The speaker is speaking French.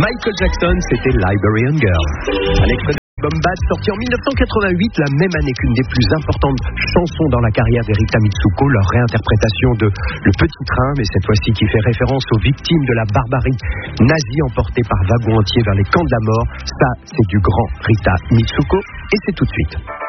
Michael Jackson, c'était Liberian Girl. Un extrait de l'album Bad, sorti en 1988, la même année qu'une des plus importantes chansons dans la carrière d'Erika Mitsuko, leur réinterprétation de Le Petit Train, mais cette fois-ci qui fait référence aux victimes de la barbarie nazie emportées par wagons entiers vers les camps de la mort. Ça, c'est du grand Rita Mitsuko, et c'est tout de suite.